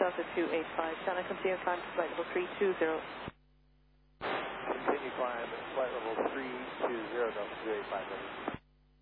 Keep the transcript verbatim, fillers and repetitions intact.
Delta two eight five, China, continue climb to flight level three two zero. Continue climb at flight level three two zero, Delta two eight five.